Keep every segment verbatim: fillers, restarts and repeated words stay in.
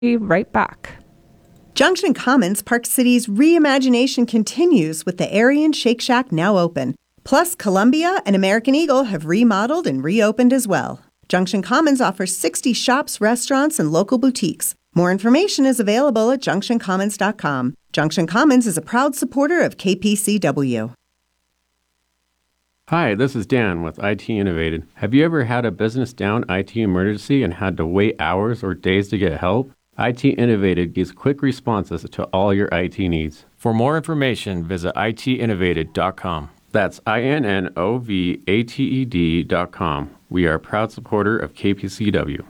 Be right back. Junction Commons, Park City's reimagination continues with the Aryan Shake Shack now open. Plus, Columbia and American Eagle have remodeled and reopened as well. Junction Commons offers sixty shops, restaurants, and local boutiques. More information is available at junction commons dot com. Junction Commons is a proud supporter of K P C W. Hi, this is Dan with I T Innovated. Have you ever had a business down I T emergency and had to wait hours or days to get help? I T Innovated gives quick responses to all your I T needs. For more information, visit I T innovated dot com. That's I N N O V A T E D dot com. We are a proud supporter of K P C W.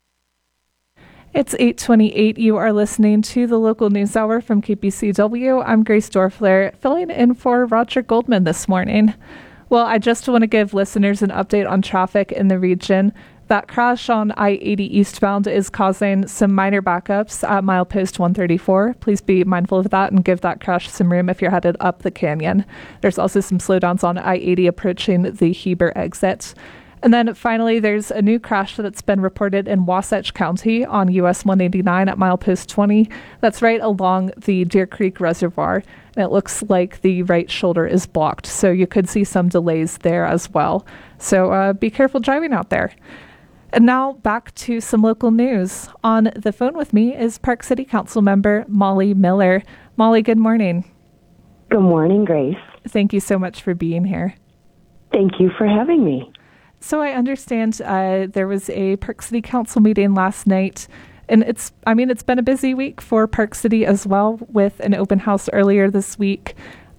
It's eight twenty-eight. You are listening to the local news hour from K P C W. I'm Grace Dorfler, filling in for Roger Goldman this morning. Well, I just want to give listeners an update on traffic in the region. That crash on I eighty eastbound is causing some minor backups at milepost one thirty-four. Please be mindful of that and give that crash some room if you're headed up the canyon. There's also some slowdowns on I eighty approaching the Heber exit. And then finally, there's a new crash that's been reported in Wasatch County on U S one eighty-nine at milepost twenty. That's right along the Deer Creek Reservoir. And it looks like the right shoulder is blocked, so you could see some delays there as well. So uh, be careful driving out there. And now back to some local news. On the phone with me is Park City Council member Molly Miller. Molly, good morning. Good morning, Grace. Thank you so much for being here. Thank you for having me. So I understand uh, there was a Park City Council meeting last night, and it's, I mean, it's been a busy week for Park City as well, with an open house earlier this week.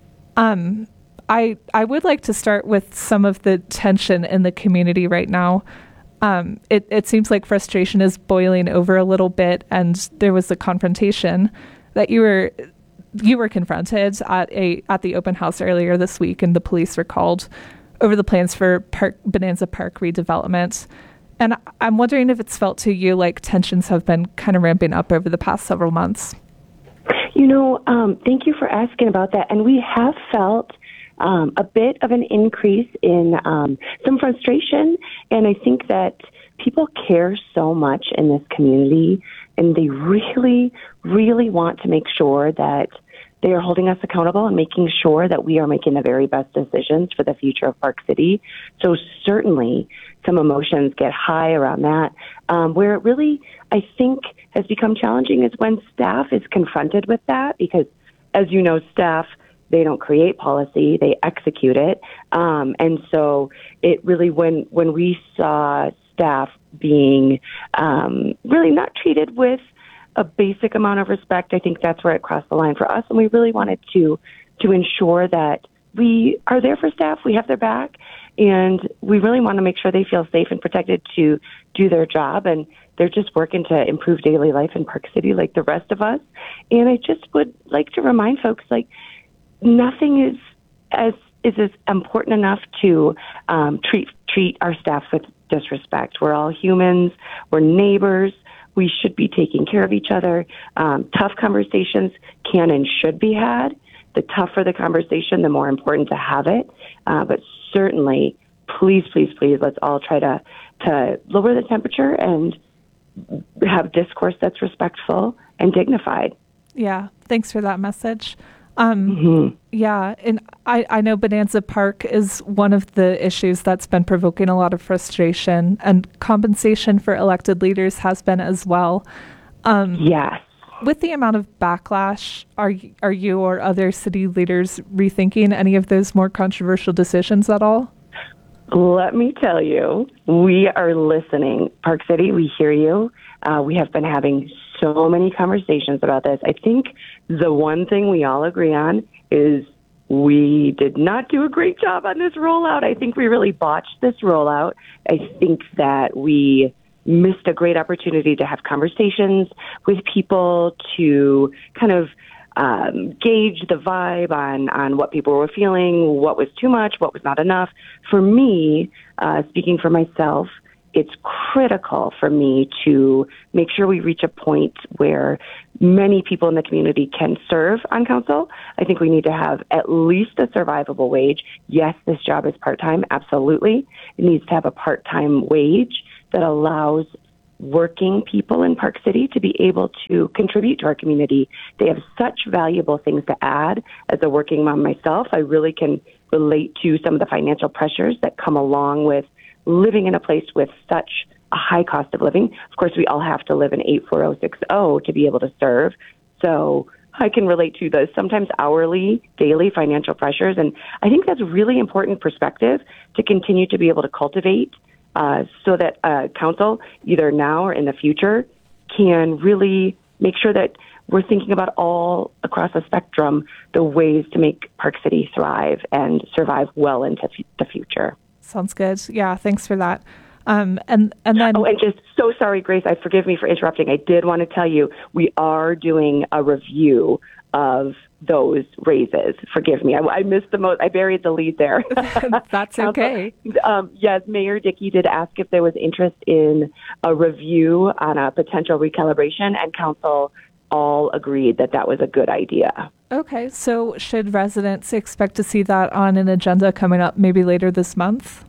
Um, I I would like to start with some of the tension in the community right now. Um, it, it seems like frustration is boiling over a little bit, and there was a confrontation that you were you were confronted at a at the open house earlier this week, and the police were called over the plans for Park, Bonanza Park redevelopment. And I'm wondering if it's felt to you like tensions have been kind of ramping up over the past several months. You know, um, thank you for asking about that. And we have felt um, a bit of an increase in um, some frustration. And I think that people care so much in this community, and they really, really want to make sure that they are holding us accountable and making sure that we are making the very best decisions for the future of Park City. So certainly some emotions get high around that. Um, where it really, I think, has become challenging is when staff is confronted with that, because as you know, staff, they don't create policy, they execute it. Um, and so it really, when, when we saw staff being um, really not treated with a basic amount of respect, I think that's where it crossed the line for us. And we really wanted to to ensure that we are there for staff, we have their back, and we really want to make sure they feel safe and protected to do their job. And they're just working to improve daily life in Park City like the rest of us. And I just would like to remind folks, like, nothing is as is as important enough to um, treat treat our staff with disrespect. We're all humans, we're neighbors. We should be taking care of each other. Um, tough conversations can and should be had. The tougher the conversation, the more important to have it. Uh, but certainly, please, please, please, let's all try to, to lower the temperature and have discourse that's respectful and dignified. Yeah, thanks for that message. Um, mm-hmm. Yeah, and I, I know Bonanza Park is one of the issues that's been provoking a lot of frustration, and compensation for elected leaders has been as well. Um, yes. With the amount of backlash, are, are you or other city leaders rethinking any of those more controversial decisions at all? Let me tell you, we are listening. Park City, we hear you. Uh, we have been having so many conversations about this. I think the one thing we all agree on is we did not do a great job on this rollout. I think we really botched this rollout. I think that we missed a great opportunity to have conversations with people, to kind of um, gauge the vibe on, on what people were feeling, what was too much, what was not enough. For me, uh, speaking for myself, it's critical for me to make sure we reach a point where many people in the community can serve on council. I think we need to have at least a survivable wage. Yes, this job is part-time, absolutely. It needs to have a part-time wage that allows working people in Park City to be able to contribute to our community. They have such valuable things to add. As a working mom myself, I really can relate to some of the financial pressures that come along with living in a place with such a high cost of living. Of course, we all have to live in eight four oh six oh to be able to serve. So I can relate to the sometimes hourly, daily financial pressures. And I think that's really important perspective to continue to be able to cultivate uh, so that uh, council, either now or in the future, can really make sure that we're thinking about all across the spectrum the ways to make Park City thrive and survive well into f- the future. Sounds good. Yeah, thanks for that. Um, and, and then... Oh, and just so sorry, Grace, I forgive me for interrupting. I did want to tell you, we are doing a review of those raises. Forgive me. I, I missed the most. I buried the lead there. That's okay. Um, yes, Mayor Dickey did ask if there was interest in a review on a potential recalibration, and council all agreed that that was a good idea. Okay, so should residents expect to see that on an agenda coming up maybe later this month?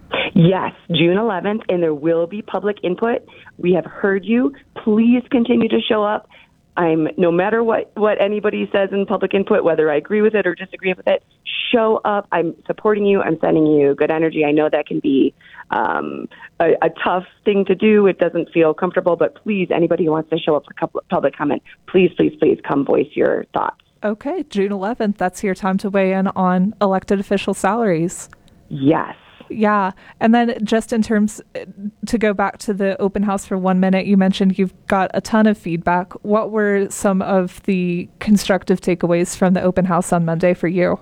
Yes, June eleventh, and there will be public input. We have heard you. Please continue to show up. I'm no matter what, what anybody says in public input, whether I agree with it or disagree with it, show up. I'm supporting you. I'm sending you good energy. I know that can be um, a, a tough thing to do. It doesn't feel comfortable, but please, anybody who wants to show up for public comment, please, please, please come voice your thoughts. Okay, June eleventh, that's your time to weigh in on elected official salaries. Yes. Yeah. And then just in terms, to go back to the open house for one minute, you mentioned you've got a ton of feedback. What were some of the constructive takeaways from the open house on Monday for you?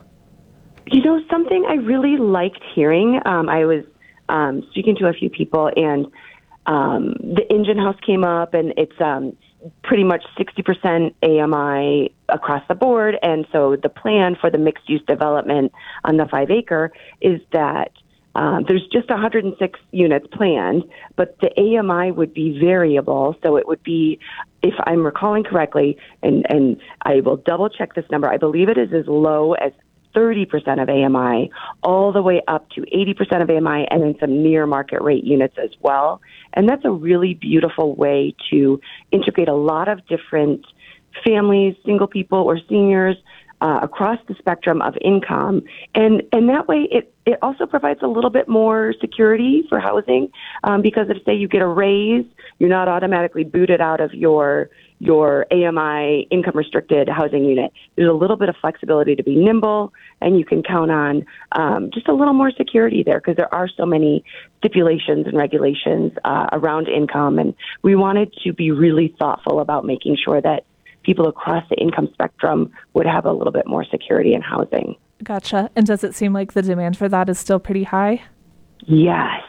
You know, something I really liked hearing, um, I was um, speaking to a few people, and um, the engine house came up, and it's um, pretty much sixty percent A M I across the board. And so the plan for the mixed-use development on the five acre is that Um, there's just one hundred six units planned, but the A M I would be variable. So it would be, if I'm recalling correctly, and, and I will double check this number, I believe it is as low as thirty percent of A M I, all the way up to eighty percent of A M I, and then some near market rate units as well. And that's a really beautiful way to integrate a lot of different families, single people or seniors, Uh, across the spectrum of income. And and that way it, it also provides a little bit more security for housing, um, because if, say, you get a raise, you're not automatically booted out of your your A M I income restricted housing unit. There's a little bit of flexibility to be nimble, and you can count on um, just a little more security there, because there are so many stipulations and regulations uh, around income. And we wanted to be really thoughtful about making sure that people across the income spectrum would have a little bit more security in housing. Gotcha. And does it seem like the demand for that is still pretty high? Yes.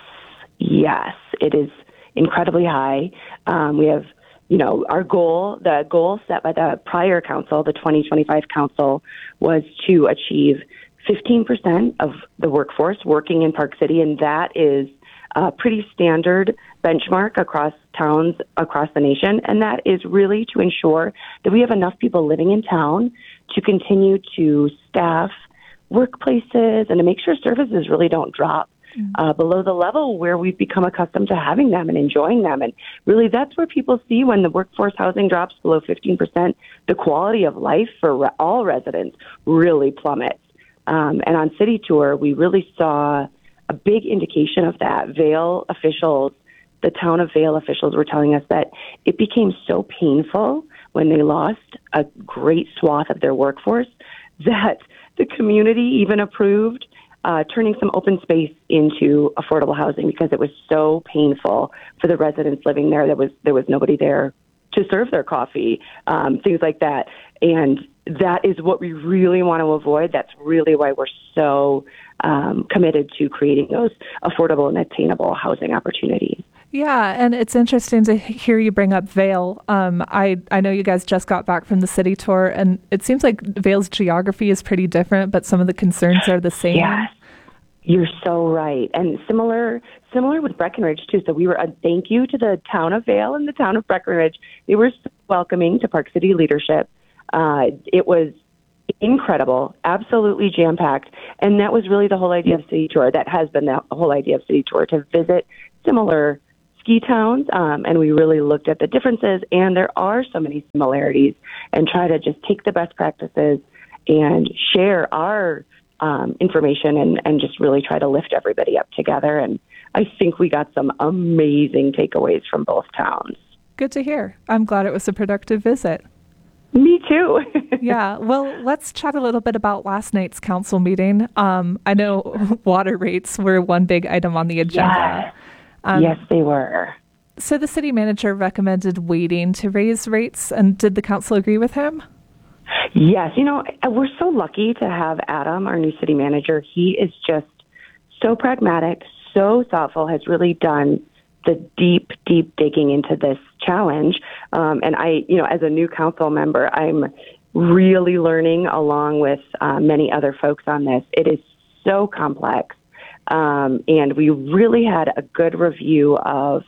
Yes. It is incredibly high. Um, we have, you know, our goal, the goal set by the prior council, the twenty twenty-five council, was to achieve fifteen percent of the workforce working in Park City, and that is a pretty standard benchmark across towns across the nation. And that is really to ensure that we have enough people living in town to continue to staff workplaces and to make sure services really don't drop mm-hmm. uh, below the level where we've become accustomed to having them and enjoying them. And really, that's where people see when the workforce housing drops below fifteen percent, the quality of life for re- all residents really plummets. Um, and on City Tour, we really saw a big indication of that. Vail officials, the town of Vail officials were telling us that it became so painful when they lost a great swath of their workforce that the community even approved uh, turning some open space into affordable housing, because it was so painful for the residents living there. There was there was nobody there to serve their coffee, um, things like that. And that is what we really want to avoid. That's really why we're so um, committed to creating those affordable and attainable housing opportunities. Yeah, and it's interesting to hear you bring up Vail. Um, I, I know you guys just got back from the city tour, and it seems like Vail's geography is pretty different, but some of the concerns are the same. Yes, you're so right. And similar similar with Breckenridge, too. So we were a thank you to the town of Vail and the town of Breckenridge. They were so welcoming to Park City leadership. Uh, it was incredible, absolutely jam-packed. And that was really the whole idea of City Tour. That has been the whole idea of City Tour, to visit similar ski towns, um, and we really looked at the differences, and there are so many similarities, and try to just take the best practices and share our um, information and, and just really try to lift everybody up together. And I think we got some amazing takeaways from both towns. Good to hear. I'm glad it was a productive visit. Me too. Yeah. Well, let's chat a little bit about last night's council meeting. Um, I know water rates were one big item on the agenda. Yes, um, yes they were. So the city manager recommended waiting to raise rates, and did the council agree with him? Yes. You know, we're so lucky to have Adam, our new city manager. He is just so pragmatic, so thoughtful, has really done the deep, deep digging into this challenge. Um, and I, you know, as a new council member, I'm really learning along with uh, many other folks on this. It is so complex. Um, and we really had a good review of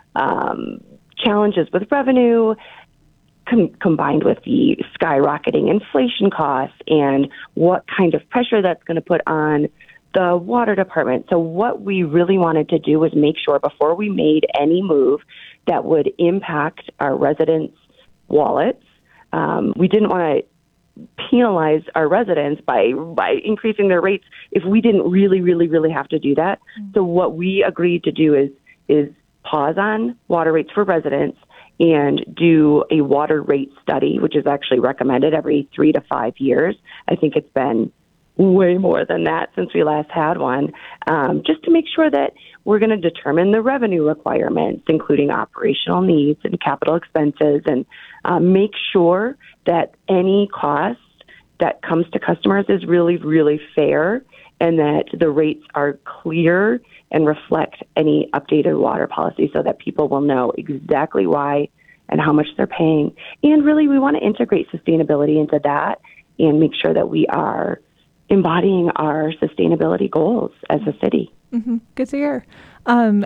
um, challenges with revenue, com- combined with the skyrocketing inflation costs and what kind of pressure that's going to put on the water department. So what we really wanted to do was make sure before we made any move that would impact our residents' wallets, um, we didn't want to penalize our residents by by increasing their rates if we didn't really, really, really have to do that. Mm-hmm. So what we agreed to do is is pause on water rates for residents and do a water rate study, which is actually recommended every three to five years. I think it's been way more than that since we last had one, um, just to make sure that we're going to determine the revenue requirements, including operational needs and capital expenses, and uh, make sure that any cost that comes to customers is really, really fair, and that the rates are clear and reflect any updated water policy so that people will know exactly why and how much they're paying. And really, we want to integrate sustainability into that and make sure that we are embodying our sustainability goals as a city. Mm-hmm. Good to hear. Um,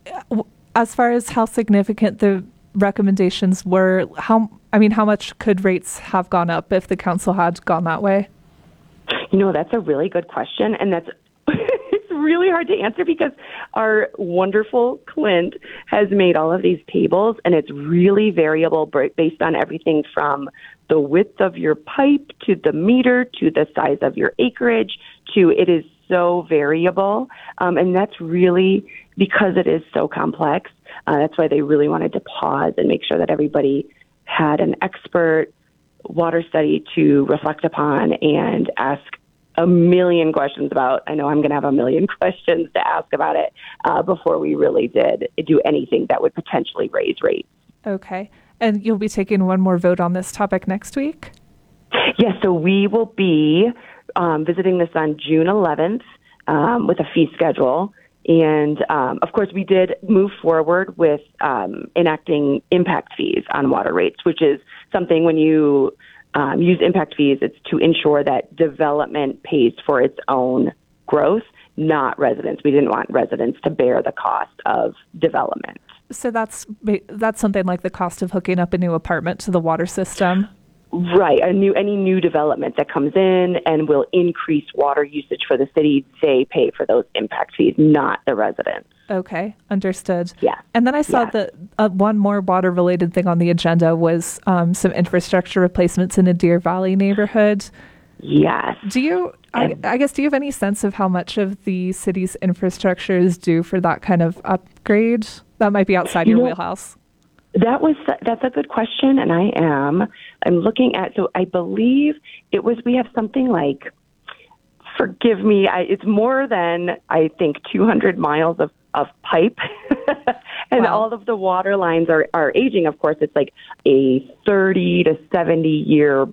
as far as how significant the recommendations were, how I mean, how much could rates have gone up if the council had gone that way? You know, that's a really good question, and that's it's really hard to answer because our wonderful Clint has made all of these tables, and it's really variable based on everything from the width of your pipe to the meter to the size of your acreage to it is so variable. Um, and that's really because it is so complex. Uh, that's why they really wanted to pause and make sure that everybody had an expert water study to reflect upon and ask a million questions about. I know I'm going to have a million questions to ask about it uh, before we really did do anything that would potentially raise rates. Okay. And you'll be taking one more vote on this topic next week? Yes, so we will be um, visiting this on June eleventh um, with a fee schedule. And, um, of course, we did move forward with um, enacting impact fees on water rates, which is something when you um, use impact fees, it's to ensure that development pays for its own growth, not residents. We didn't want residents to bear the cost of development. So that's that's something like the cost of hooking up a new apartment to the water system? Right. A new any new development that comes in and will increase water usage for the city, they pay for those impact fees, not the residents. Okay, understood. Yeah. And then I saw yeah. that uh, one more water-related thing on the agenda was um, some infrastructure replacements in the Deer Valley neighborhood. Yes. Do you, I, I guess, do you have any sense of how much of the city's infrastructure is due for that kind of upgrade? That might be outside your you know, wheelhouse. That was that's a good question, and I am I'm looking at. So I believe it was we have something like, forgive me, I, it's more than I think two hundred miles of of pipe, and wow. all of the water lines are are aging. Of course, it's like a thirty to seventy year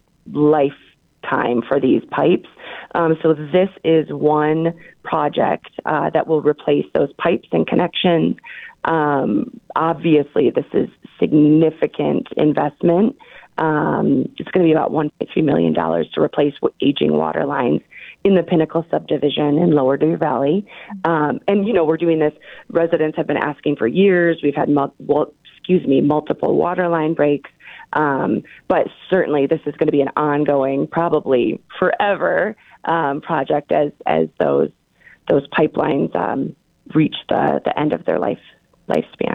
lifetime for these pipes. Um, so this is one project uh, that will replace those pipes and connections. Um, obviously, this is significant investment. Um, it's going to be about one point three million dollars to replace aging water lines in the Pinnacle subdivision in Lower Deer Valley. Um, and, you know, we're doing this. Residents have been asking for years. We've had, mul- well, excuse me, multiple water line breaks. Um, but certainly this is going to be an ongoing, probably forever um, project as as those those pipelines um, reach the, the end of their life lifespan.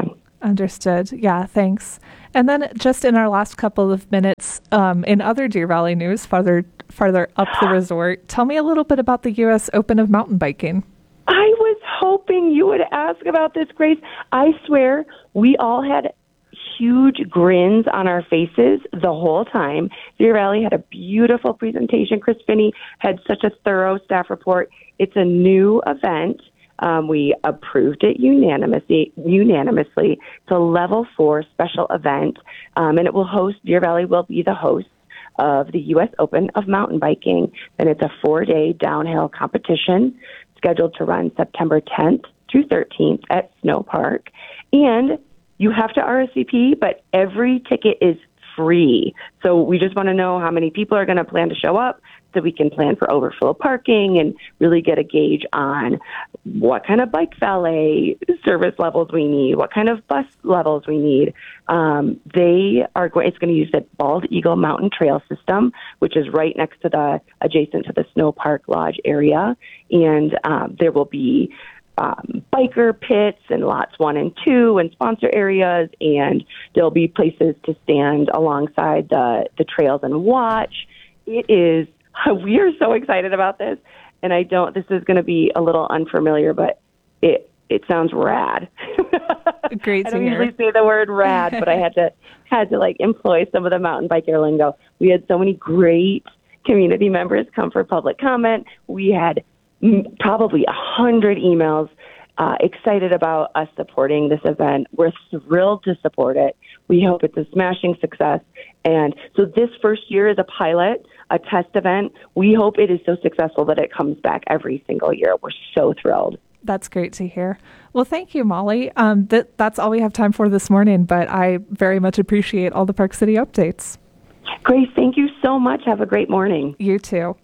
Understood. Yeah, thanks. And then just in our last couple of minutes, um, in other Deer Valley news, farther farther up the resort, tell me a little bit about the U S Open of mountain biking. I was hoping you would ask about this, Grace. I swear we all had huge grins on our faces the whole time. Deer Valley had a beautiful presentation. Chris Finney had such a thorough staff report. It's a new event. Um, we approved it unanimously. Unanimously, it's a level four special event, um, and it will host. Deer Valley will be the host of the U S Open of mountain biking, and it's a four-day downhill competition scheduled to run September tenth through thirteenth at Snow Park, and you have to R S V P, but every ticket is free. So we just want to know how many people are going to plan to show up so we can plan for overflow parking and really get a gauge on what kind of bike valet service levels we need, what kind of bus levels we need. Um, they are going, it's going to use the Bald Eagle Mountain Trail system, which is right next to the, adjacent to the Snow Park Lodge area. And um, there will be Um, biker pits and lots one and two and sponsor areas, and there'll be places to stand alongside the, the trails and watch. It is, we are so excited about this, and I don't, this is going to be a little unfamiliar, but it it sounds rad. Great to I don't hear. usually say the word rad, but I had to had to like employ some of the mountain biker lingo. We had so many great community members come for public comment. We had probably a hundred emails uh, excited about us supporting this event. We're thrilled to support it. We hope it's a smashing success. And so this first year is a pilot, a test event. We hope it is so successful that it comes back every single year. We're so thrilled. That's great to hear. Well, thank you, Molly. Um, th- that's all we have time for this morning, but I very much appreciate all the Park City updates. Grace, thank you so much. Have a great morning. You too.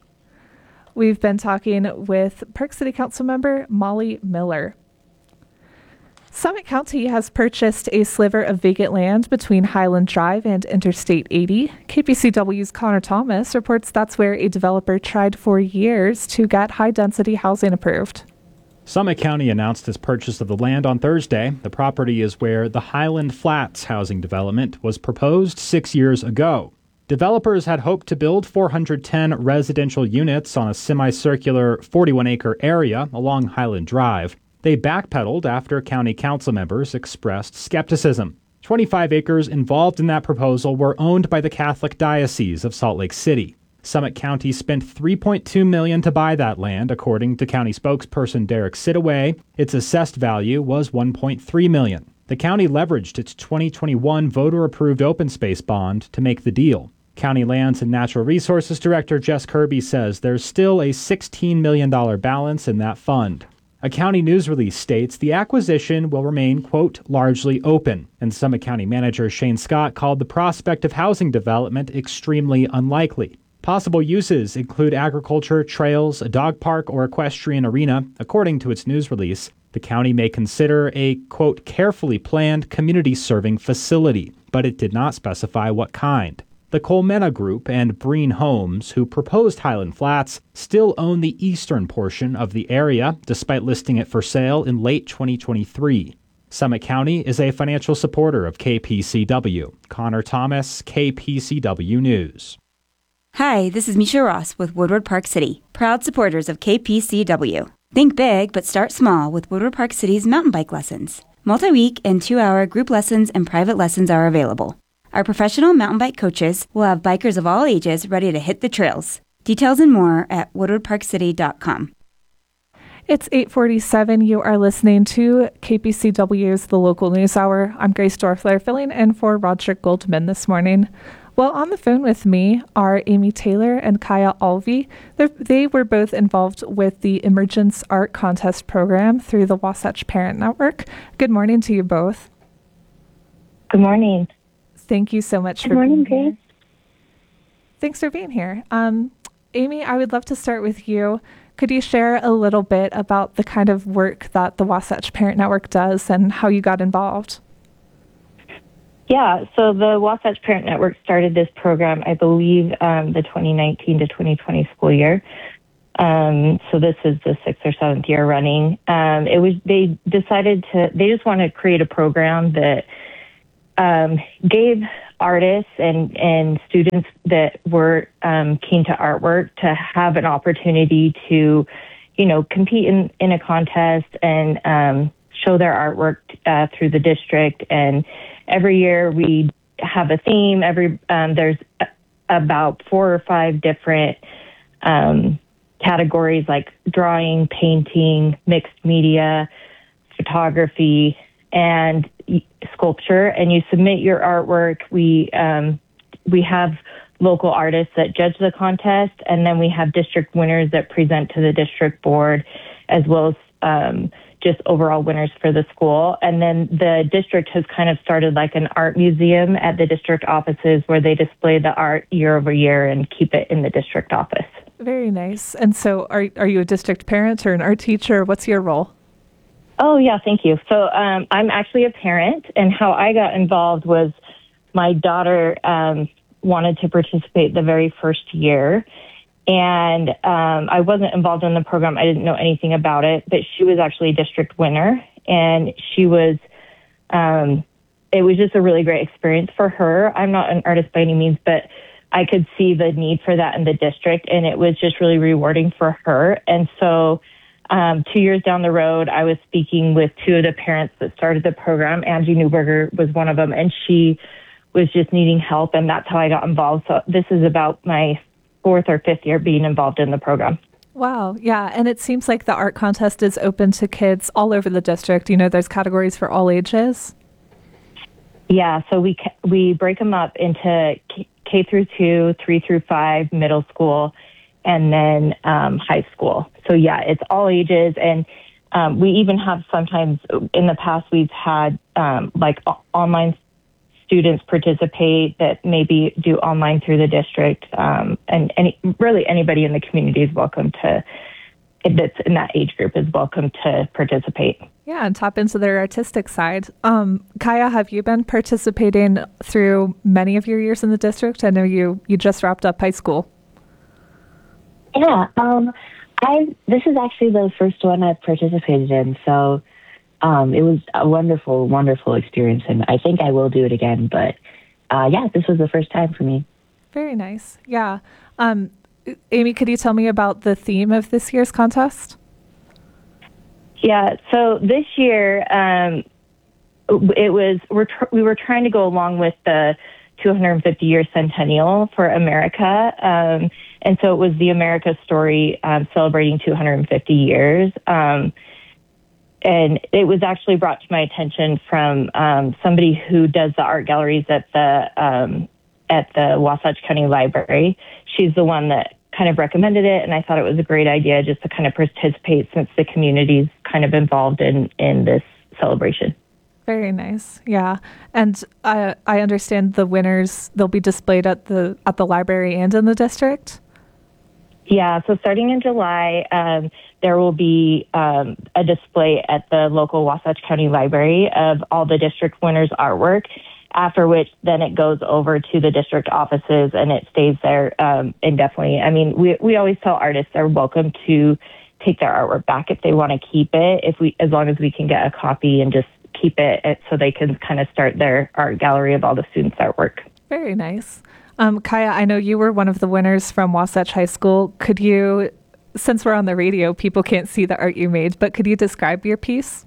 We've been talking with Park City Council member Molly Miller. Summit County has purchased a sliver of vacant land between Highland Drive and Interstate eighty. K P C W's Connor Thomas reports that's where a developer tried for years to get high-density housing approved. Summit County announced its purchase of the land on Thursday. The property is where the Highland Flats housing development was proposed six years ago. Developers had hoped to build four hundred ten residential units on a semicircular forty-one acre area along Highland Drive. They backpedaled after county council members expressed skepticism. twenty-five acres involved in that proposal were owned by the Catholic Diocese of Salt Lake City. Summit County spent three point two million dollars to buy that land, according to county spokesperson Derek Sidaway. Its assessed value was one point three million dollars. The county leveraged its twenty twenty-one voter-approved open space bond to make the deal. County Lands and Natural Resources Director Jess Kirby says there's still a sixteen million dollars balance in that fund. A county news release states the acquisition will remain, quote, largely open, and Summit County Manager Shane Scott called the prospect of housing development extremely unlikely. Possible uses include agriculture, trails, a dog park, or equestrian arena. According to its news release, the county may consider a, quote, carefully planned community-serving facility, but it did not specify what kind. The Colmena Group and Breen Homes, who proposed Highland Flats, still own the eastern portion of the area, despite listing it for sale in late twenty twenty-three. Summit County is a financial supporter of K P C W. Connor Thomas, K P C W News. Hi, this is Misha Ross with Woodward Park City, proud supporters of K P C W. Think big, but start small with Woodward Park City's mountain bike lessons. Multi-week and two-hour group lessons and private lessons are available. Our professional mountain bike coaches will have bikers of all ages ready to hit the trails. Details and more at woodward park city dot com. It's eight forty-seven. You are listening to K P C W's The Local News Hour. I'm Grace Dorfler, filling in for Roger Goldman this morning. Well, on the phone with me are Amy Taylor and Kaya Alvey. They're, they were both involved with the Emergence Art Contest program through the Wasatch Parent Network. Good morning to you both. Good morning. Thank you so much Good for morning, being here. Grace. Thanks for being here. Um, Amy, I would love to start with you. Could you share a little bit about the kind of work that the Wasatch Parent Network does and how you got involved? Yeah, so the Wasatch Parent Network started this program, I believe, um, the twenty nineteen to twenty twenty school year. Um, so this is the sixth or seventh year running. Um, it was they decided to they just want to create a program that um, gave artists and, and students that were um, keen to artwork to have an opportunity to, you know, compete in, in a contest and um, show their artwork uh, through the district. And every year we have a theme. Every um, there's about four or five different um, categories like drawing, painting, mixed media, photography, and sculpture, and you submit your artwork. We um, we have local artists that judge the contest, and then we have district winners that present to the district board, as well as um, just overall winners for the school. And then the district has kind of started like an art museum at the district offices where they display the art year over year and keep it in the district office. Very nice. And so are are you a district parent or an art teacher? What's your role? Oh, yeah, thank you. So um, I'm actually a parent, and how I got involved was my daughter um, wanted to participate the very first year, and um, I wasn't involved in the program. I didn't know anything about it, but she was actually a district winner, and she was, um, it was just a really great experience for her. I'm not an artist by any means, but I could see the need for that in the district, and it was just really rewarding for her. And so Um, two years down the road, I was speaking with two of the parents that started the program. Angie Newberger was one of them, and she was just needing help, and that's how I got involved. So this is about my fourth or fifth year being involved in the program. Wow. Yeah. And it seems like the art contest is open to kids all over the district. You know, there's categories for all ages. Yeah. So we we break them up into K, K through two, three through five, middle school, and then um, high school. So yeah, it's all ages. And um, we even have sometimes in the past, we've had um, like o- online students participate that maybe do online through the district. Um, and any, really anybody in the community is welcome to, that's in that age group is welcome to participate. Yeah, and tap into their artistic side. Um, Kaya, have you been participating through many of your years in the district? I know you, you just wrapped up high school. Yeah, um, I this is actually the first one I've participated in, so um, it was a wonderful, wonderful experience, and I think I will do it again. But uh, yeah, this was the first time for me. Very nice. Yeah. Um, Amy, could you tell me about the theme of this year's contest? Yeah. So this year, um, it was we're tr- we were trying to go along with the two hundred fifty year centennial for America. Um, and so it was the America story um, celebrating two hundred fifty years. Um, and it was actually brought to my attention from um, somebody who does the art galleries at the um, at the Wasatch County Library. She's the one that kind of recommended it, and I thought it was a great idea just to kind of participate since the community's kind of involved in, in this celebration. Very nice. Yeah. And I I understand the winners, they'll be displayed at the at the library and in the district? Yeah. So starting in July, um, there will be um, a display at the local Wasatch County Library of all the district winners' artwork, after which then it goes over to the district offices and it stays there um, indefinitely. I mean, we we always tell artists they're welcome to take their artwork back if they want to keep it, if we as long as we can get a copy and just keep it so they can kind of start their art gallery of all the students' artwork. Very nice. Um, Kaya, I know you were one of the winners from Wasatch High School. Could you, since we're on the radio, people can't see the art you made, but could you describe your piece?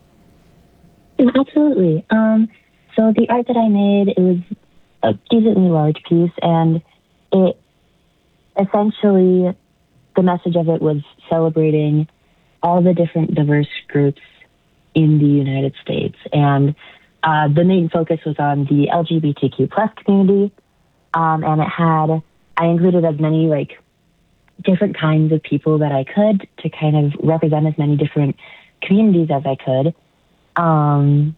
Yeah, absolutely. Um, so the art that I made, it was a decently large piece, and it essentially, the message of it was celebrating all the different diverse groups in the United States. And uh, the main focus was on the L G B T Q plus community. Um, and it had, I included as many like different kinds of people that I could to kind of represent as many different communities as I could. Um,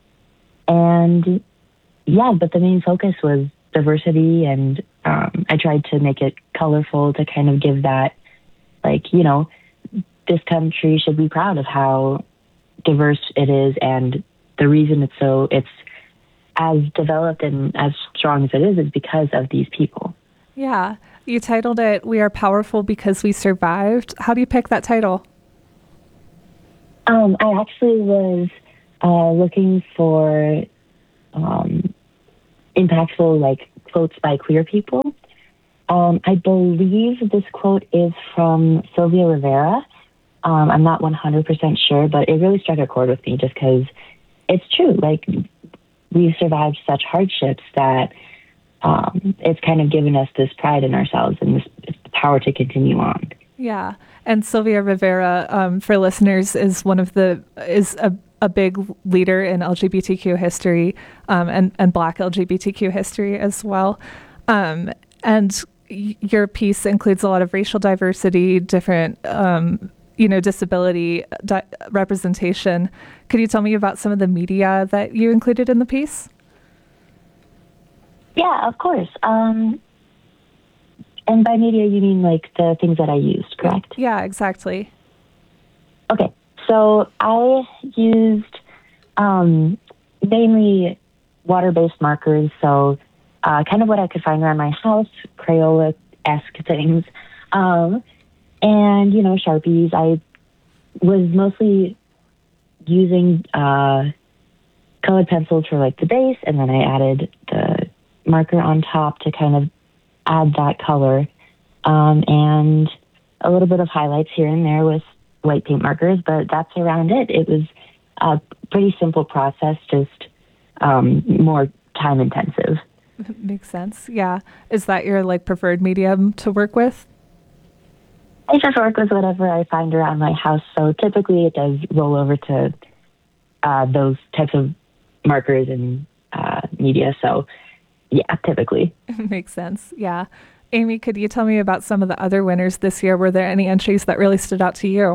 and yeah, but the main focus was diversity, and um, I tried to make it colorful to kind of give that, like, you know, this country should be proud of how diverse it is, and the reason it's so, it's as developed and as strong as it is is because of these people. Yeah. You titled it, We Are Powerful Because We Survived. How do you pick that title? Um, I actually was uh, looking for um, impactful, like, quotes by queer people. Um, I believe this quote is from Sylvia Rivera. Um, I'm not one hundred percent sure, but it really struck a chord with me just because it's true. Like, we've survived such hardships that um, it's kind of given us this pride in ourselves and this power to continue on. Yeah. And Sylvia Rivera, um, for listeners, is one of the, is a, a big leader in L G B T Q history um, and, and Black L G B T Q history as well. Um, and y- your piece includes a lot of racial diversity, different, um, you know, disability di- representation. Could you tell me about some of the media that you included in the piece? Yeah, of course. Um, and by media, you mean like the things that I used, correct? Yeah, exactly. Okay, so I used um, mainly water-based markers, so uh, kind of what I could find around my house, Crayola-esque things. Um, and, you know, Sharpies. I was mostly using uh, colored pencils for, like, the base, and then I added the marker on top to kind of add that color, um, and a little bit of highlights here and there with white paint markers, but that's around it. It was a pretty simple process, just um, more time intensive. Makes sense. Yeah. Is that your like preferred medium to work with? I just work with whatever I find around my house, so typically it does roll over to uh, those types of markers and uh, media, so yeah, typically. Makes sense. Yeah. Amy, could you tell me about some of the other winners this year? Were there any entries that really stood out to you?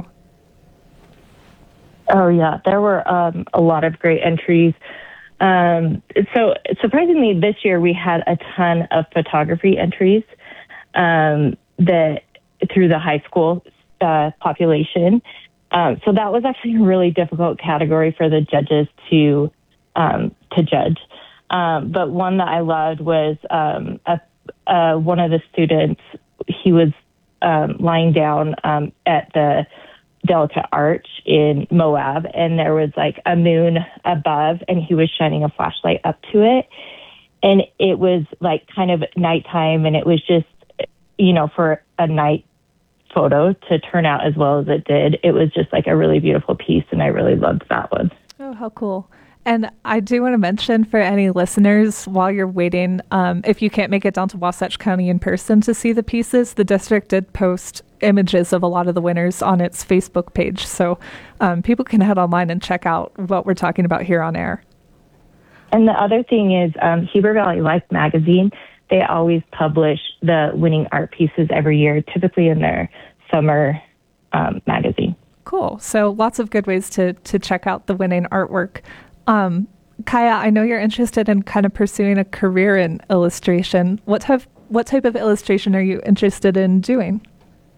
Oh, yeah. There were um, a lot of great entries. Um, so surprisingly, this year we had a ton of photography entries um, that through the high school uh, population. Um, so that was actually a really difficult category for the judges to um, to judge. Um, but one that I loved was um, a, uh, one of the students. He was um, lying down um, at the Delta Arch in Moab, and there was like a moon above, and he was shining a flashlight up to it. And it was like kind of nighttime, and it was just, you know, for a night photo to turn out as well as it did, it was just like a really beautiful piece, and I really loved that one. Oh, how cool. And I do want to mention for any listeners, while you're waiting, um, if you can't make it down to Wasatch County in person to see the pieces, the district did post images of a lot of the winners on its Facebook page. So um, people can head online and check out what we're talking about here on air. And the other thing is um, Heber Valley Life magazine, they always publish the winning art pieces every year, typically in their summer um, magazine. Cool. So lots of good ways to to check out the winning artwork. Um, Kaya, I know you're interested in kind of pursuing a career in illustration. What type, what type of illustration are you interested in doing?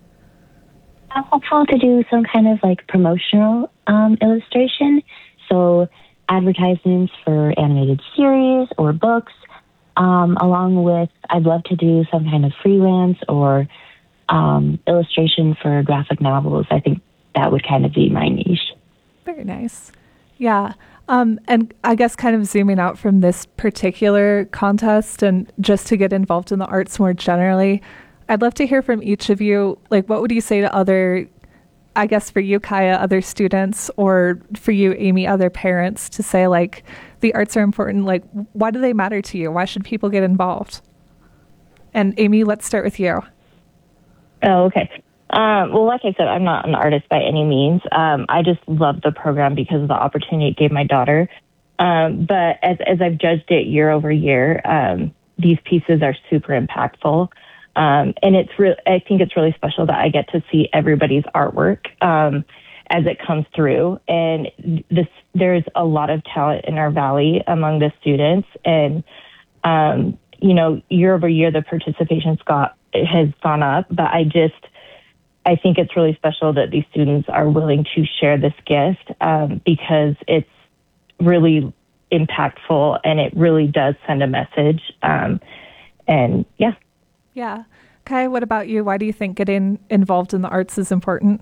I'm hopeful to do some kind of like promotional um, illustration. So advertisements for animated series or books, um, along with, I'd love to do some kind of freelance or um, illustration for graphic novels. I think that would kind of be my niche. Very nice. Yeah. Um, and I guess kind of zooming out from this particular contest and just to get involved in the arts more generally, I'd love to hear from each of you. Like, what would you say to other, I guess for you, Kaya, other students, or for you, Amy, other parents, to say, like, the arts are important. Like, why do they matter to you? Why should people get involved? And Amy, let's start with you. Oh, okay. Um, well, like I said, I'm not an artist by any means. Um, I just love the program because of the opportunity it gave my daughter. Um, but as, as I've judged it year over year, um, these pieces are super impactful. Um, and it's re- I think it's really special that I get to see everybody's artwork um, as it comes through. And this, there's a lot of talent in our valley among the students. And, um, you know, year over year, the participation's got, it has gone up. But I just... I think it's really special that these students are willing to share this gift um, because it's really impactful and it really does send a message. Um, and yeah. Yeah. Kai, what about you? Why do you think getting involved in the arts is important?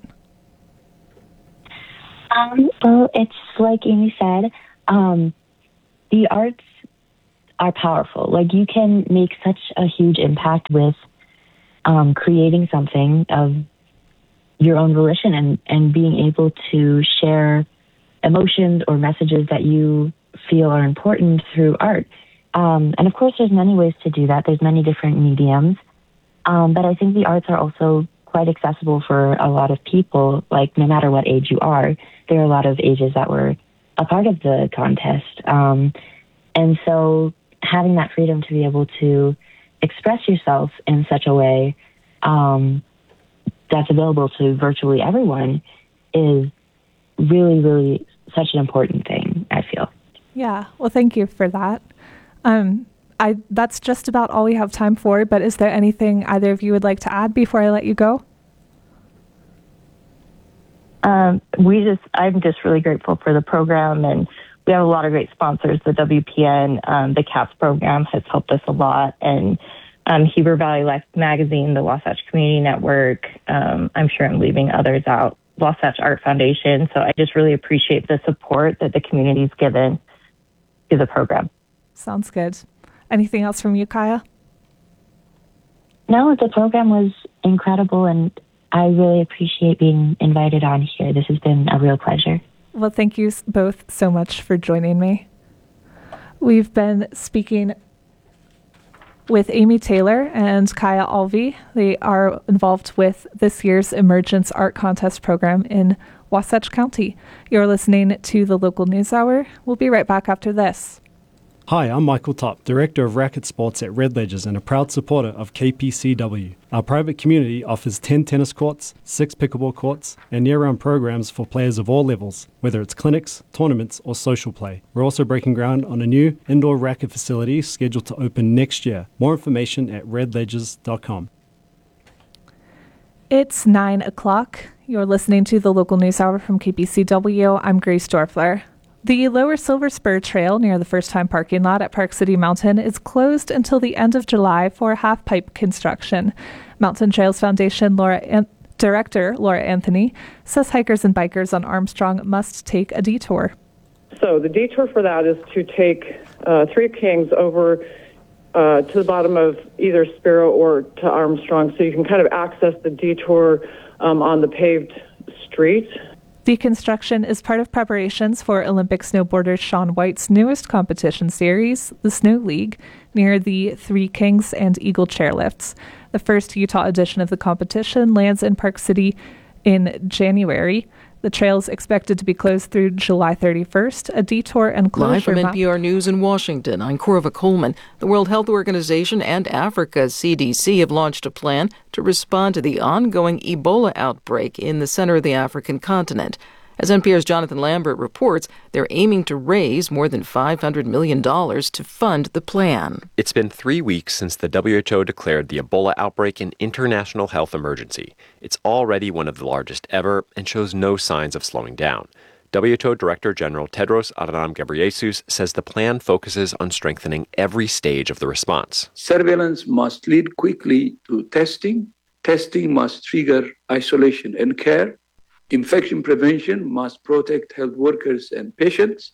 Um, well, it's like Amy said, um, the arts are powerful. Like, you can make such a huge impact with um, creating something of your own volition and, and being able to share emotions or messages that you feel are important through art. Um, and of course, there's many ways to do that. There's many different mediums. Um, but I think the arts are also quite accessible for a lot of people. Like, no matter what age you are, there are a lot of ages that were a part of the contest. Um, and so having that freedom to be able to express yourself in such a way um, that's available to virtually everyone is really, really such an important thing, I feel. Yeah, well, thank you for that. Um, I that's just about all we have time for, but is there anything either of you would like to add before I let you go? Um, we just, I'm just really grateful for the program, and we have a lot of great sponsors. The W P N, um, the CAPS program has helped us a lot, and um, Heber Valley Life Magazine, the Wasatch Community Network. Um, I'm sure I'm leaving others out. Wasatch Art Foundation. So I just really appreciate the support that the community's given to the program. Sounds good. Anything else from you, Kaya? No, the program was incredible, and I really appreciate being invited on here. This has been a real pleasure. Well, thank you both so much for joining me. We've been speaking with Amy Taylor and Kaya Alvi. They are involved with this year's Emergence Art Contest program in Wasatch County. You're listening to the Local News Hour. We'll be right back after this. Hi, I'm Michael Top, Director of Racket Sports at Red Ledgers and a proud supporter of K P C W. Our private community offers ten tennis courts, six pickleball courts, and year-round programs for players of all levels, whether it's clinics, tournaments, or social play. We're also breaking ground on a new indoor racket facility scheduled to open next year. More information at red ledgers dot com. It's nine o'clock. You're listening to the Local News Hour from K P C W. I'm Grace Dorfler. The Lower Silver Spur Trail near the First Time parking lot at Park City Mountain is closed until the end of July for half-pipe construction. Mountain Trails Foundation Laura An- Director Laura Anthony says hikers and bikers on Armstrong must take a detour. So the detour for that is to take uh, Three Kings over uh, to the bottom of either Sparrow or to Armstrong, so you can kind of access the detour um, on the paved street. The construction is part of preparations for Olympic snowboarder Shaun White's newest competition series, the Snow League, near the Three Kings and Eagle chairlifts. The first Utah edition of the competition lands in Park City in January. The trail is expected to be closed through July thirty-first. A detour and closure... Live from N P R News in Washington, I'm Corva Coleman. The World Health Organization and Africa's C D C have launched a plan to respond to the ongoing Ebola outbreak in the center of the African continent. As N P R's Jonathan Lambert reports, they're aiming to raise more than five hundred million dollars to fund the plan. It's been three weeks since the W H O declared the Ebola outbreak an international health emergency. It's already one of the largest ever and shows no signs of slowing down. W H O Director General Tedros Adhanom Ghebreyesus says the plan focuses on strengthening every stage of the response. Surveillance must lead quickly to testing. Testing must trigger isolation and care. Infection prevention must protect health workers and patients,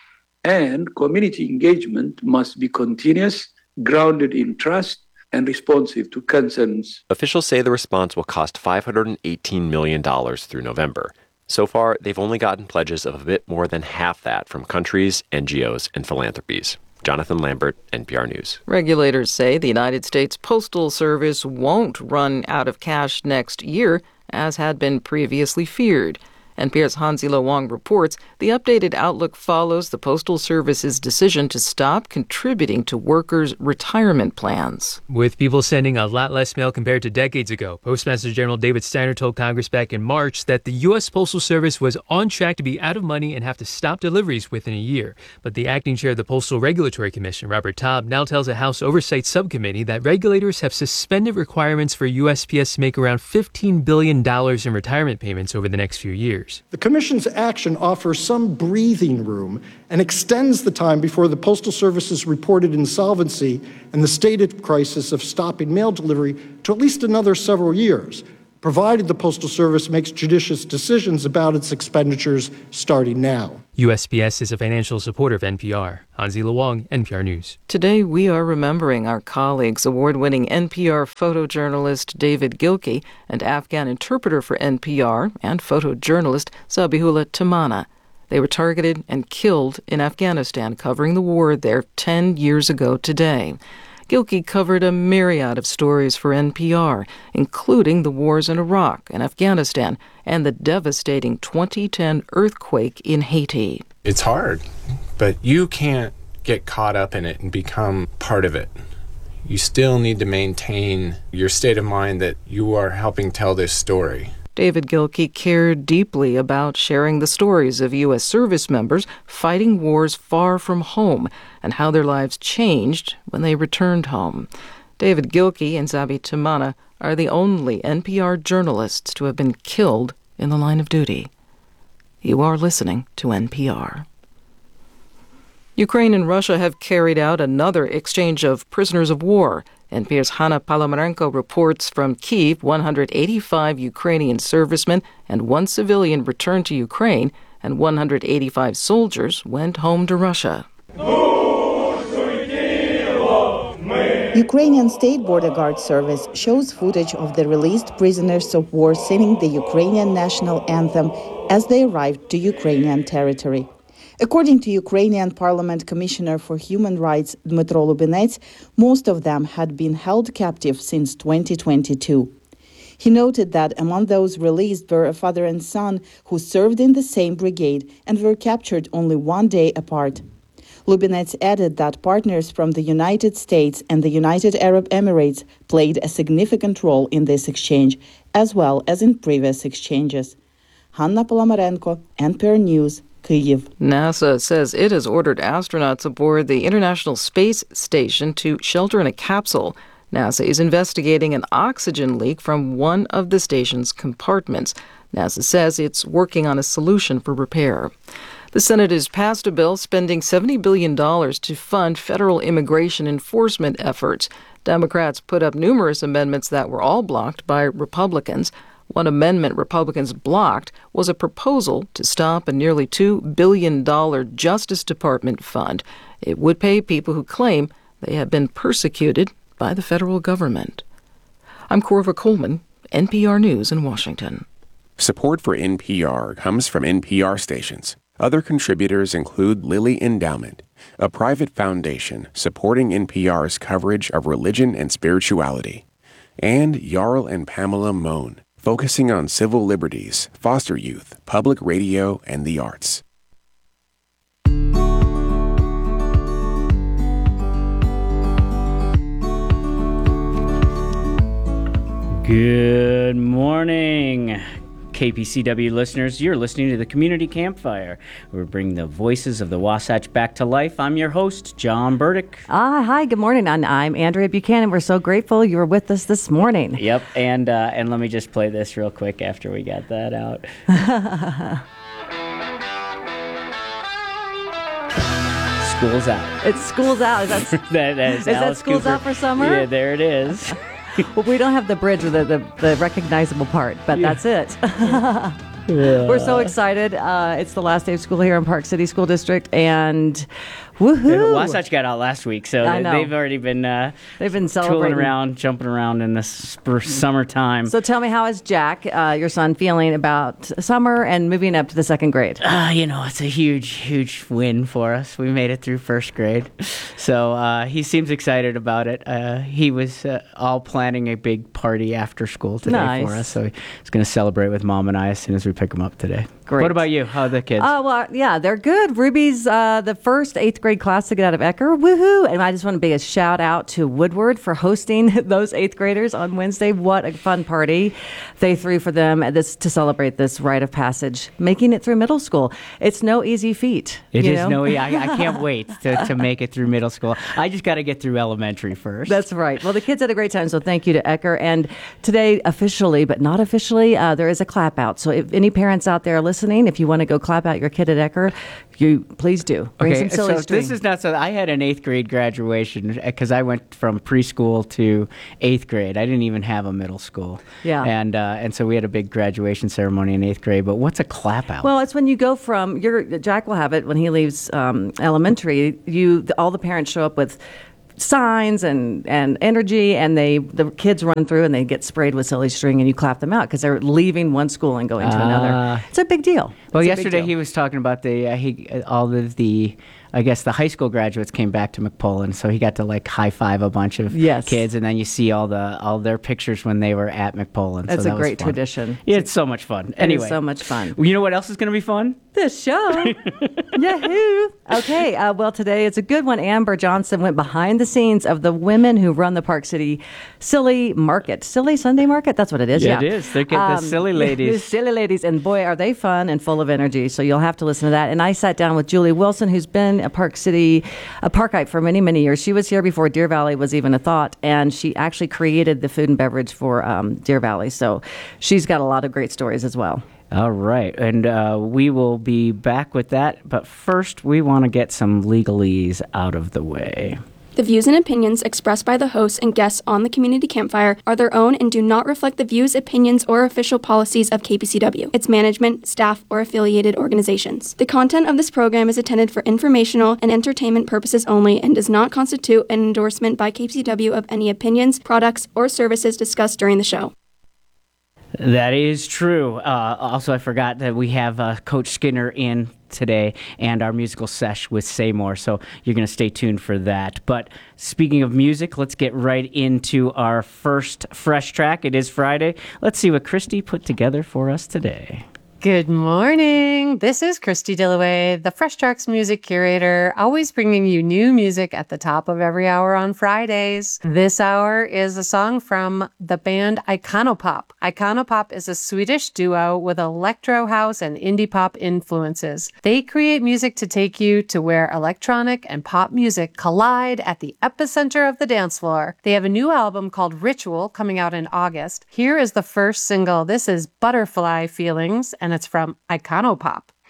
and community engagement must be continuous, grounded in trust, and responsive to concerns. Officials say the response will cost five hundred eighteen million dollars through November. So far, they've only gotten pledges of a bit more than half that from countries, N G Os, and philanthropies. Jonathan Lambert, N P R News. Regulators say the United States Postal Service won't run out of cash next year, as had been previously feared. N P R's Hansi-Lo Wong reports the updated outlook follows the Postal Service's decision to stop contributing to workers' retirement plans. With people sending a lot less mail compared to decades ago, Postmaster General David Steiner told Congress back in March that the U S. Postal Service was on track to be out of money and have to stop deliveries within a year. But the acting chair of the Postal Regulatory Commission, Robert Taub, now tells a House Oversight Subcommittee that regulators have suspended requirements for U S P S to make around fifteen billion dollars in retirement payments over the next few years. The Commission's action offers some breathing room and extends the time before the Postal Service's reported insolvency and the stated crisis of stopping mail delivery to at least another several years. provided the Postal Service makes judicious decisions about its expenditures starting now. U S P S is a financial supporter of N P R. Hansi Luong, N P R News. Today, we are remembering our colleagues, award-winning N P R photojournalist David Gilkey and Afghan interpreter for N P R and photojournalist Zabihullah Tamana. They were targeted and killed in Afghanistan, covering the war there ten years ago today. Gilkey covered a myriad of stories for N P R, including the wars in Iraq and Afghanistan and the devastating twenty ten earthquake in Haiti. It's hard, but you can't get caught up in it and become part of it. You still need to maintain your state of mind that you are helping tell this story. David Gilkey cared deeply about sharing the stories of U S service members fighting wars far from home and how their lives changed when they returned home. David Gilkey and Zabi Tamana are the only N P R journalists to have been killed in the line of duty. You are listening to N P R. Ukraine and Russia have carried out another exchange of prisoners of war. N P R's Hanna Palomarenko reports from Kyiv one hundred eighty-five Ukrainian servicemen and one civilian returned to Ukraine, and one hundred eighty-five soldiers went home to Russia. Ukrainian State Border Guard Service shows footage of the released prisoners of war singing the Ukrainian national anthem as they arrived to Ukrainian territory. According to Ukrainian Parliament Commissioner for Human Rights Dmytro Lubinets, most of them had been held captive since twenty twenty-two. He noted that among those released were a father and son who served in the same brigade and were captured only one day apart. Lubinets added that partners from the United States and the United Arab Emirates played a significant role in this exchange, as well as in previous exchanges. Hanna Palomarenko, N P R News, Kyiv. NASA says it has ordered astronauts aboard the International Space Station to shelter in a capsule. NASA is investigating an oxygen leak from one of the station's compartments. NASA says it's working on a solution for repair. The Senate has passed a bill spending seventy billion dollars to fund federal immigration enforcement efforts. Democrats put up numerous amendments that were all blocked by Republicans. One amendment Republicans blocked was a proposal to stop a nearly two billion dollars Justice Department fund. It would pay people who claim they have been persecuted by the federal government. I'm Corva Coleman, N P R News in Washington. Support for N P R comes from N P R stations. Other contributors include Lilly Endowment, a private foundation supporting N P R's coverage of religion and spirituality, and Jarl and Pamela Mohn, focusing on civil liberties, foster youth, public radio, and the arts. Good morning, K P C W listeners. You're listening to the Community Campfire. We're bringing the voices of the Wasatch back to life. I'm your host, John Burdick. Ah, hi, good morning. And I'm Andrea Buchanan. We're so grateful you were with us this morning. Yep, and uh, and let me just play this real quick after we got that out. School's out. It's school's out. Is that, that, that is is that school's Cooper. out for summer? Yeah, there it is. Well, we don't have the bridge with the, the, the recognizable part, but yeah. That's it. Yeah. We're so excited. Uh, it's the last day of school here in Park City School District, and woohoo! Wasatch got out last week, so they, they've already been uh, they've been celebrating, tooling around, jumping around in the spr- summertime. So tell me, how is Jack, uh, your son, feeling about summer and moving up to the second grade? Uh, you know, it's a huge, huge win for us. We made it through first grade, so uh, he seems excited about it. Uh, he was uh, all planning a big party after school today nice. for us, so he's going to celebrate with Mom and I as soon as we pick him up today. Great. What about you? How are the kids? Oh, uh, well, yeah, they're good. Ruby's uh, the first eighth grade class to get out of Ecker. Woohoo! And I just want to be a shout out to Woodward for hosting those eighth graders on Wednesday. What a fun party they threw for them this to celebrate this rite of passage, making it through middle school. It's no easy feat. It you is know? no I, I can't wait to, to make it through middle school. I just got to get through elementary first. That's right. Well, the kids had a great time, so thank you to Ecker. And And today, officially, but not officially, uh, there is a clap out. So if any parents out there listening, if you want to go clap out your kid at Ecker, you please do. Bring Okay, some silly so string. this is not so. I had an eighth grade graduation because I went from preschool to eighth grade. I didn't even have a middle school. Yeah. And uh, and so we had a big graduation ceremony in eighth grade. But what's a clap out? Well, it's when you go from your Jack will have it when he leaves um, elementary. You all the parents show up with signs and, and energy, and they the kids run through and they get sprayed with silly string, and you clap them out because they're leaving one school and going to Ah. another. It's a big deal. Well, It's a big yesterday deal. he was talking about the uh, he uh, all of the. I guess the high school graduates came back to McPolin, so he got to like high five a bunch of Yes. kids, and then you see all the all their pictures when they were at McPolin. It's so a that was great fun. tradition. Yeah, it's so much fun. It is Anyway, so much fun. You know what else is going to be fun? This show. Yahoo! Okay, uh, well, today it's a good one. Amber Johnson went behind the scenes of the women who run the Park City Silly Market. Silly Sunday Market? That's what it is, Yeah, yeah. it is. They're getting the silly ladies. The silly ladies, and boy, are they fun and full of energy. So you'll have to listen to that. And I sat down with Julie Wilson, who's been a Park City, a Parkite for many, many years. She was here before Deer Valley was even a thought, and she actually created the food and beverage for um, Deer Valley. So she's got a lot of great stories as well. All right, and uh, we will be back with that. But first, we want to get some legalese out of the way. The views and opinions expressed by the hosts and guests on the Community Campfire are their own and do not reflect the views, opinions, or official policies of K P C W, its management, staff, or affiliated organizations. The content of this program is intended for informational and entertainment purposes only and does not constitute an endorsement by K P C W of any opinions, products, or services discussed during the show. That is true. Uh, also, I forgot that we have uh, Coach Skinner in today and our musical sesh with Say More, so you're going to stay tuned for that. But speaking of music, let's get right into our first Fresh Track. It is Friday. Let's see what Christy put together for us today. Good morning. This is Christy Dillaway, the Fresh Tracks music curator, always bringing you new music at the top of every hour on Fridays. This hour is a song from the band Iconopop. Iconopop is a Swedish duo with electro house and indie pop influences. They create music to take you to where electronic and pop music collide at the epicenter of the dance floor. They have a new album called Ritual coming out in August. Here is the first single. This is Butterfly Feelings, and it's from Iconopop.